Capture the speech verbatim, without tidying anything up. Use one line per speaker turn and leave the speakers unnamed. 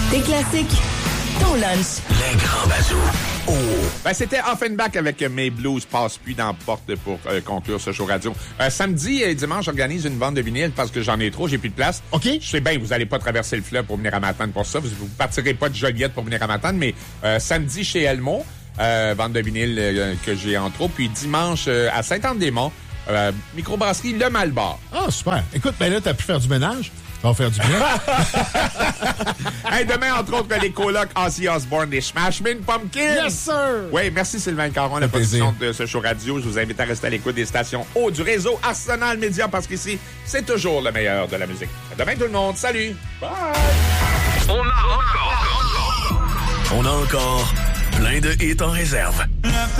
Tes classiques, ton lunch.
Les grands bazous. Oh.
Ben, c'était Offenbach avec Mes Blues passent plus dans la porte pour euh, conclure ce show radio. Euh, samedi et dimanche, j'organise une vente de vinyle parce que j'en ai trop, j'ai plus de place.
OK.
Je sais bien, vous allez pas traverser le fleuve pour venir à Matane pour ça. Vous, vous partirez pas de Joliette pour venir à Matane, mais euh, samedi chez Elmo, euh, vente de vinyle euh, que j'ai en trop. Puis dimanche euh, à Saint-Anne-des-Monts, euh, microbrasserie Le Malbar.
Ah, super. Écoute, ben là, t'as pu faire du ménage. Ça va faire du bien.
Hey, demain, entre autres, les colocs Ozzy Osbourne, les Smashing Pumpkins.
Yes, sir!
Oui, merci Sylvain Caron, la production de ce show radio. Je vous invite à rester à l'écoute des stations haut du réseau Arsenal Média parce qu'ici, c'est toujours le meilleur de la musique. À demain tout le monde. Salut! Bye!
On a encore, on a encore plein de hits en réserve.